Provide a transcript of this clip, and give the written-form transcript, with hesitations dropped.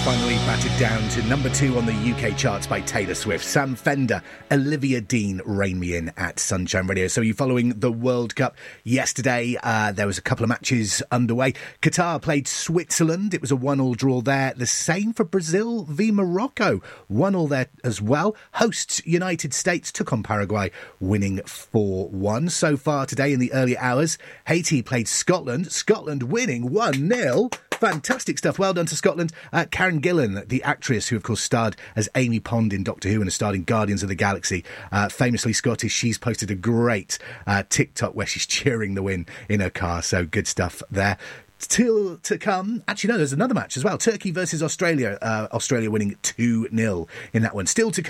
finally batted down to number 2 on the UK charts by Taylor Swift. Sam Fender, Olivia Dean, Rain Me In at Sunshine Radio. So are you following the World Cup? Yesterday, there was a couple of matches underway. Qatar played Switzerland. It was a 1-1 draw there. The same for Brazil v Morocco. 1-1 there as well. Hosts United States took on Paraguay, winning 4-1. So far today in the early hours, Haiti played Scotland. Scotland winning 1-0. Fantastic stuff. Well done to Scotland. Karen Gillan, the actress who, of course, starred as Amy Pond in Doctor Who and has starred in Guardians of the Galaxy, famously Scottish, she's posted a great TikTok where she's cheering the win in her car. So good stuff there. Still to come. Actually, no, there's another match as well. Turkey versus Australia. Australia winning 2-0 in that one. Still to come.